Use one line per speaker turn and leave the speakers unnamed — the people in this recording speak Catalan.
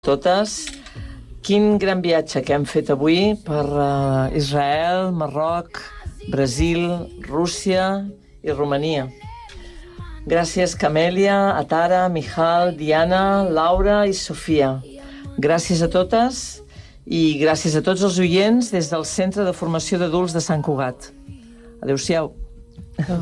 Totes. Quin gran viatge que hem fet avui per Israel, Marroc, Brasil, Rússia i Romania. Gràcies Camèlia, Atara, Michal, Diana, Laura i Sofia. Gràcies a totes i gràcies a tots els oients des del Centre de Formació d'Adults de Sant Cugat. Adéu-siau.